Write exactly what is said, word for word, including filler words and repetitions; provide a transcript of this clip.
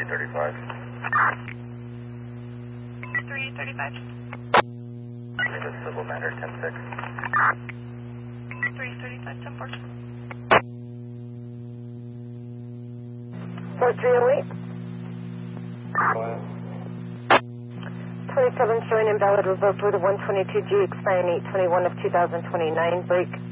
three thirty-five. three thirty-five. This is civil matter, ten six. three thirty-five, ten four. four three oh eight. twenty-seven showing invalid revoked with a one twenty-two G expiring eight twenty-one of two thousand twenty-nine. Break.